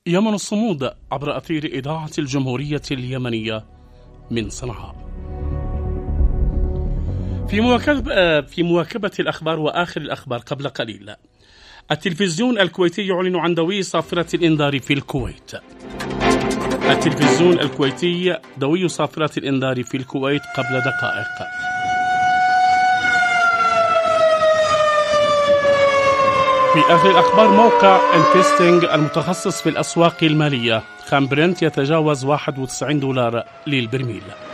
يمن الصمود عبر أثير إذاعة الجمهورية اليمنية من صنعاء. في مواكبة الأخبار وآخر الأخبار قبل قليل، التلفزيون الكويتي يعلن عن دوي صافرة الإنذار في الكويت. التلفزيون الكويتي دوي صافرة الإنذار في الكويت قبل دقائق. في آخر الأخبار، موقع انفستينج المتخصص في الأسواق المالية، خام برنت يتجاوز $91 للبرميل.